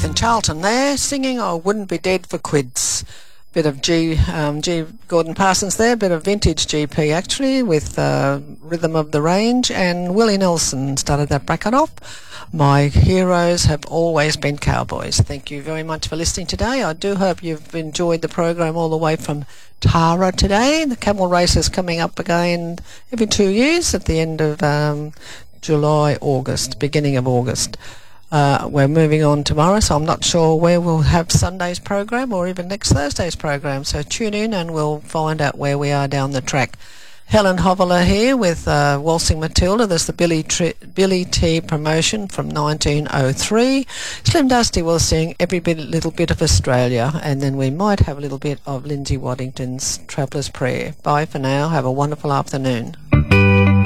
and Charlton there singing I Wouldn't Be Dead for Quids. Bit of G. Gordon Parsons there, bit of vintage GP actually, with Rhythm of the Range, and Willie Nelson started that bracket off. My heroes have always been cowboys. Thank you very much for listening today. I do hope you've enjoyed the program all the way from Tara today. The camel race is coming up again every 2 years at the end of July, August, beginning of August. We're moving on tomorrow, so I'm not sure where we'll have Sunday's program or even next Thursday's program. So tune in and we'll find out where we are down the track. Helen Hoveler here with Waltzing Matilda. There's the Billy T promotion from 1903. Slim Dusty will sing little bit of Australia, and then we might have a little bit of Lindsay Waddington's Traveller's Prayer. Bye for now. Have a wonderful afternoon.